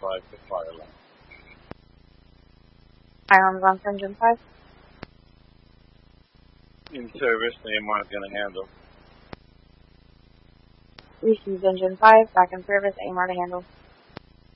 5 to fire line. Firearms on Engine 5. In service, AMR is going to handle. Received Engine 5, back in service, AMR to handle.